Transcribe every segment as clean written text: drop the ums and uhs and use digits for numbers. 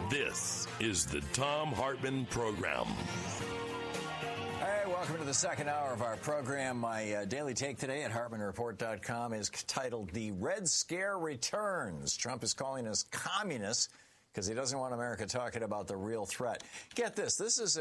This is the Thom Hartmann Program. Hey, welcome to the second hour of our program. My daily take today at HartmannReport.com is titled "The Red Scare Returns." Trump is calling us communists because he doesn't want America talking about the real threat. Get this: this is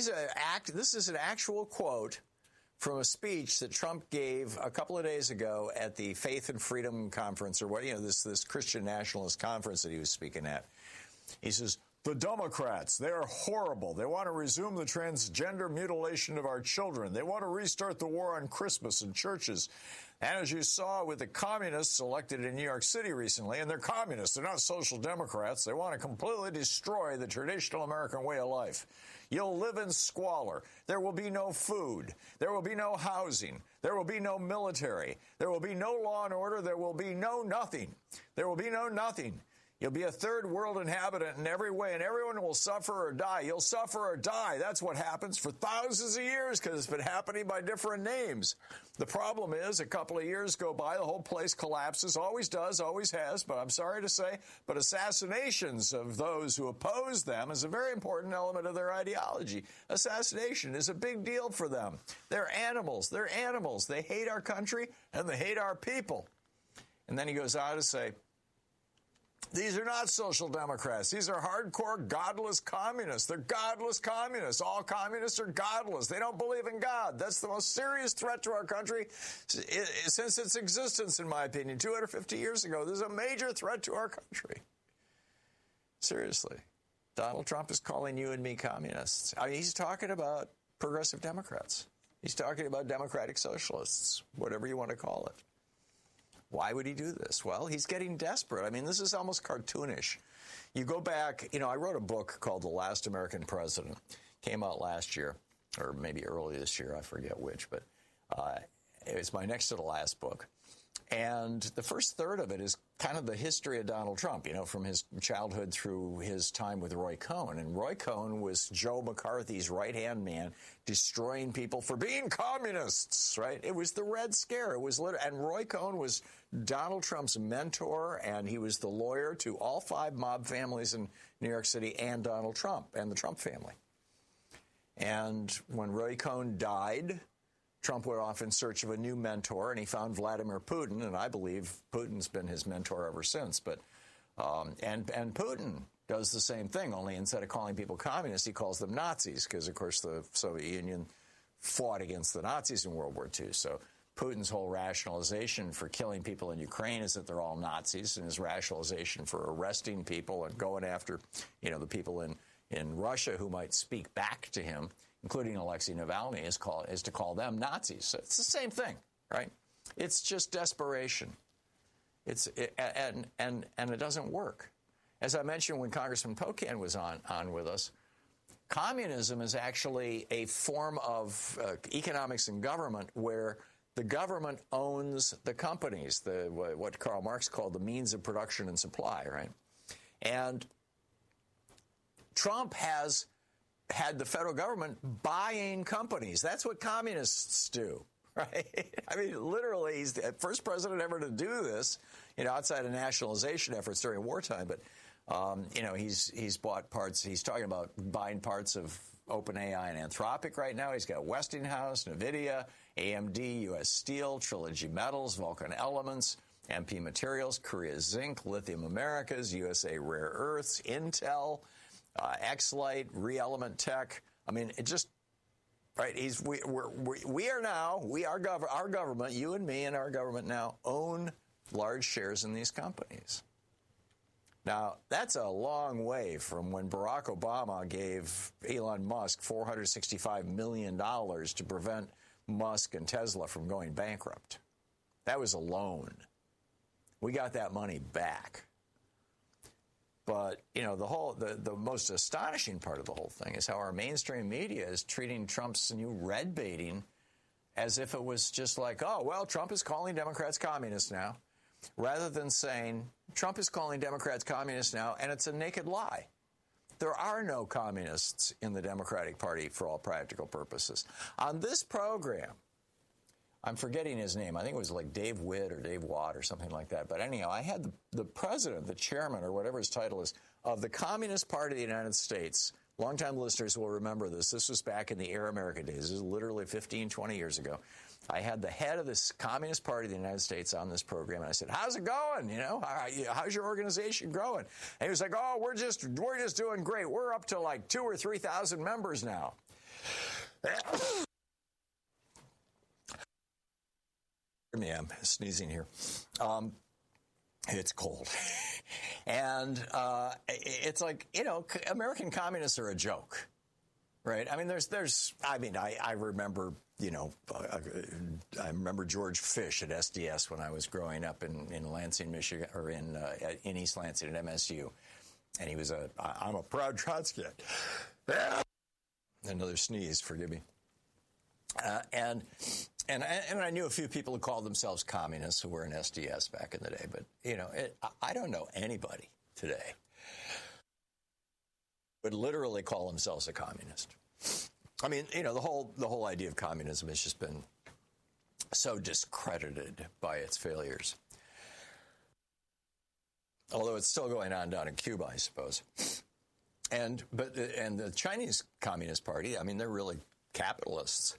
an actual quote from a speech that Trump gave a couple of days ago at the Faith and Freedom Conference, or this Christian nationalist conference that he was speaking at. He says, "The Democrats, they are horrible. They want to resume the transgender mutilation of our children. They want to restart the war on Christmas and churches. And as you saw with the communists elected in New York City recently, and they're communists, they're not social democrats. They want to completely destroy the traditional American way of life. You'll live in squalor. There will be no food. There will be no housing. There will be no military. There will be no law and order. There will be no nothing. There will be no nothing. You'll be a third world inhabitant in every way, and everyone will suffer or die. You'll suffer or die. That's what happens for thousands of years because it's been happening by different names. The problem is a couple of years go by, the whole place collapses, always does, always has, but I'm sorry to say, but assassinations of those who oppose them is a very important element of their ideology. Assassination is a big deal for them. They're animals. They're animals. They hate our country, and they hate our people." And then he goes on to say, "These are not social democrats. These are hardcore godless communists. They're godless communists. All communists are godless. They don't believe in God. That's the most serious threat to our country since its existence, in my opinion. 250 years ago, there's a major threat to our country." Seriously. Donald Trump is calling you and me communists. I mean, he's talking about progressive Democrats. He's talking about democratic socialists, whatever you want to call it. Why would he do this? Well, he's getting desperate. I mean, this is almost cartoonish. You go back, I wrote a book called The Last American President. Came out last year, or maybe early this year, I forget which, but it's my next to the last book. And the first third of it is kind of the history of Donald Trump, from his childhood through his time with Roy Cohn. And Roy Cohn was Joe McCarthy's right-hand man, destroying people for being communists, right? It was the Red Scare. It was and Roy Cohn was Donald Trump's mentor, and he was the lawyer to all 5 mob families in New York City and Donald Trump and the Trump family. And when Roy Cohn died, Trump went off in search of a new mentor, and he found Vladimir Putin, and I believe Putin's been his mentor ever since. But and Putin does the same thing, only instead of calling people communists, he calls them Nazis, because, of course, the Soviet Union fought against the Nazis in World War II. So Putin's whole rationalization for killing people in Ukraine is that they're all Nazis, and his rationalization for arresting people and going after, the people in Russia who might speak back to him, including Alexei Navalny, is to call them Nazis. So it's the same thing, right? It's just desperation. And it doesn't work. As I mentioned when Congressman Pocan was on with us, communism is actually a form of economics and government where the government owns the companies, what Karl Marx called the means of production and supply, right? And Trump has had the federal government buying companies. That's what communists do, right? I mean, literally, he's the first president ever to do this, outside of nationalization efforts during wartime. But, he's bought parts. He's talking about buying parts of OpenAI and Anthropic right now. He's got Westinghouse, NVIDIA, AMD, U.S. Steel, Trilogy Metals, Vulcan Elements, MP Materials, Korea Zinc, Lithium Americas, USA Rare Earths, Intel, Xlite, ReElement Tech. I mean, it just, right? Our government, you and me and our government now own large shares in these companies. Now, that's a long way from when Barack Obama gave Elon Musk $465 million to prevent Musk and Tesla from going bankrupt. That was a loan. We got that money back. But, the most astonishing part of the whole thing is how our mainstream media is treating Trump's new red baiting as if it was just like, oh, well, Trump is calling Democrats communists now, rather than saying Trump is calling Democrats communists now, and it's a naked lie. There are no communists in the Democratic Party for all practical purposes. On this program, I'm forgetting his name. I think it was like Dave Witt or Dave Watt or something like that. But anyhow, I had the president, the chairman, or whatever his title is, of the Communist Party of the United States. Longtime listeners will remember this. This was back in the Air America days. This is literally 15, 20 years ago. I had the head of this Communist Party of the United States on this program, and I said, "How's it going? You know, how's your organization growing?" And he was like, "Oh, we're just doing great. We're up to like 2,000 or 3,000 members now." Me, I'm sneezing here. It's cold. And it's like, you know, American communists are a joke, right? I mean, I remember, you know, I remember George Fish at SDS when I was growing up in Lansing, Michigan, or in East Lansing at MSU. And he was I'm a proud Trotskyite. Another sneeze, forgive me. And I knew a few people who called themselves communists who were in SDS back in the day, but you know, I don't know anybody today who would literally call themselves a communist. I mean, you know, the whole idea of communism has just been so discredited by its failures. Although it's still going on down in Cuba, I suppose. And the Chinese Communist Party, I mean, they're really capitalists.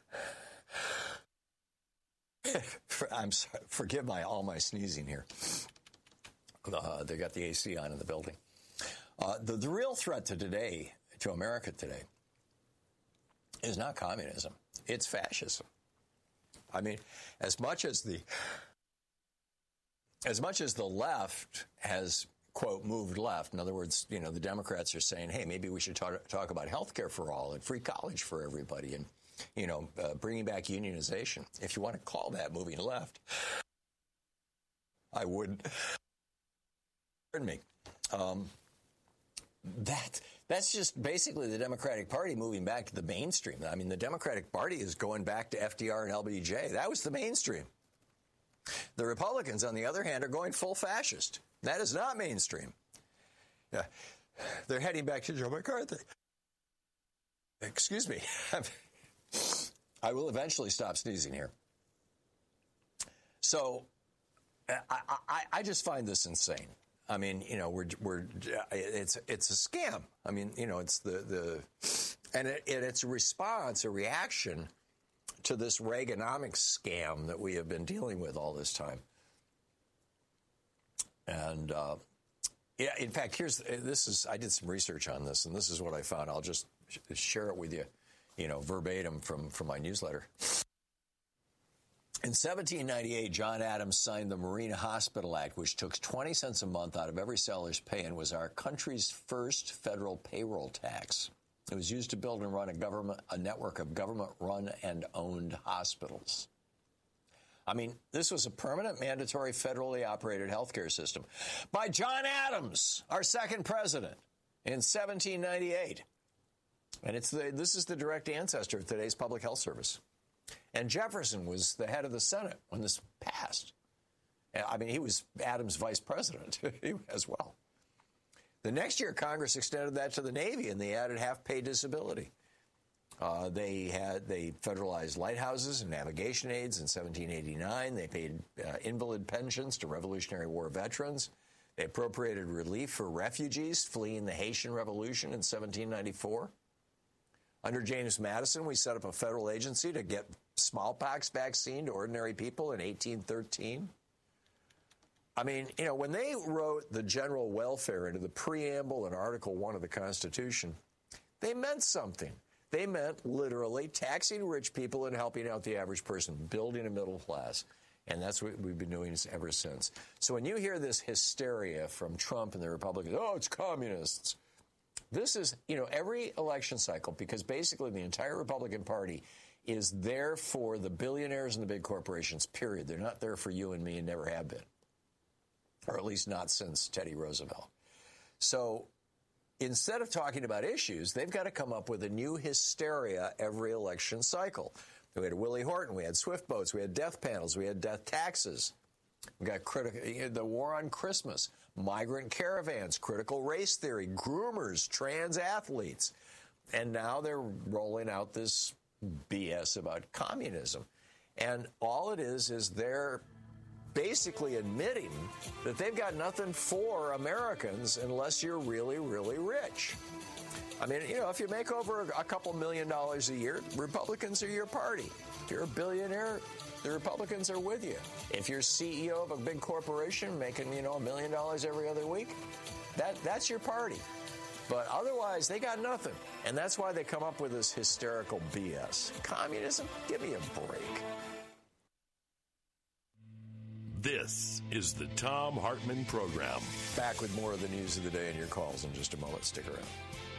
I'm sorry, forgive all my sneezing here. They got the AC on in the building. The real threat to America today, is not communism. It's fascism. I mean, as much as the left has, quote, moved left, in other words, you know, the Democrats are saying, hey, maybe we should talk about health care for all and free college for everybody and, you know, bringing back unionization. If you want to call that moving left, I wouldn't. Pardon me. That's just basically the Democratic Party moving back to the mainstream. I mean, the Democratic Party is going back to FDR and LBJ. That was the mainstream. The Republicans, on the other hand, are going full fascist. That is not mainstream. Yeah, they're heading back to Joe McCarthy. Excuse me. I will eventually stop sneezing here. So I just find this insane. I mean, you know, it's a scam. I mean, you know, it's it's a response, a reaction to this Reaganomics scam that we have been dealing with all this time. And yeah, in fact, I did some research on this, and this is what I found. I'll just share it with you, you know, verbatim from my newsletter. In 1798, John Adams signed the Marina Hospital Act, which took 20 cents a month out of every seller's pay and was our country's first federal payroll tax. It was used to build and run a network of government-run and owned hospitals. I mean, this was a permanent, mandatory, federally operated healthcare system by John Adams, our second president, in 1798. And this is the direct ancestor of today's public health service. And Jefferson was the head of the Senate when this passed. I mean, he was Adams' vice president as well. The next year, Congress extended that to the Navy, and they added half-pay disability. They federalized lighthouses and navigation aids in 1789. They paid invalid pensions to Revolutionary War veterans. They appropriated relief for refugees fleeing the Haitian Revolution in 1794. Under James Madison, we set up a federal agency to get smallpox vaccine to ordinary people in 1813. I mean, you know, when they wrote the general welfare into the preamble in Article 1 of the Constitution, they meant something. They meant literally taxing rich people and helping out the average person, building a middle class. And that's what we've been doing ever since. So when you hear this hysteria from Trump and the Republicans, oh, it's communists. This is, you know, every election cycle, because basically the entire Republican Party is there for the billionaires and the big corporations, period. They're not there for you and me and never have been, or at least not since Teddy Roosevelt. So instead of talking about issues, they've got to come up with a new hysteria every election cycle. We had Willie Horton, we had Swift boats, we had death panels, we had death taxes. We got the war on Christmas, migrant caravans, critical race theory, groomers, trans athletes. And now they're rolling out this BS about communism. And all it is they're basically admitting that they've got nothing for Americans unless you're really, really rich. I mean, if you make over a couple $1 million a year, Republicans are your party. If you're a billionaire, the Republicans are with you. If you're CEO of a big corporation making, $1 million every other week, that's your party. But otherwise, they got nothing. And that's why they come up with this hysterical BS. Communism? Give me a break. This is the Thom Hartmann Program. Back with more of the news of the day and your calls in just a moment. Stick around.